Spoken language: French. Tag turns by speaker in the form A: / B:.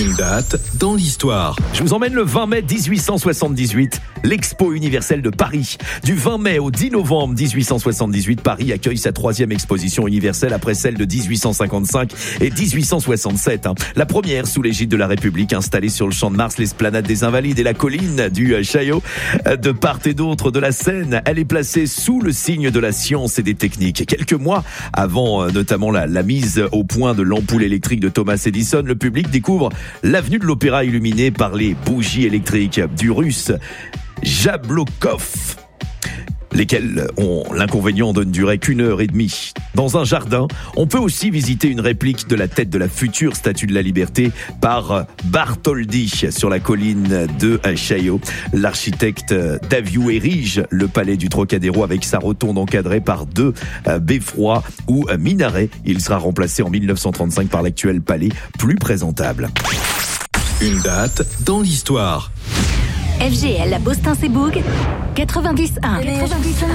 A: Une date dans l'histoire.
B: Je vous emmène le 20 mai 1878, l'Expo universelle de Paris. Du 20 mai au 10 novembre 1878, Paris accueille sa 3e exposition universelle après celle de 1855 et 1867. La première sous l'égide de la République, installée sur le Champ de Mars, l'esplanade des Invalides et la colline du Chaillot. De part et d'autre de la Seine, elle est placée sous le signe de la science et des techniques. Quelques mois avant notamment la mise au point de l'ampoule électrique de Thomas Edison, le public découvre l'avenue de l'Opéra illuminée par les bougies électriques du Russe Jablokov, lesquelles ont l'inconvénient de ne durer qu'1 heure et demie. Dans un jardin, on peut aussi visiter une réplique de la tête de la future Statue de la Liberté par Bartholdi sur la colline de Chaillot. L'architecte Daviou érige le palais du Trocadéro avec sa rotonde encadrée par 2 beffrois ou minarets. Il sera remplacé en 1935 par l'actuel palais, plus présentable.
A: Une date dans l'histoire.
C: FGL à Bostin-Séboug, 91.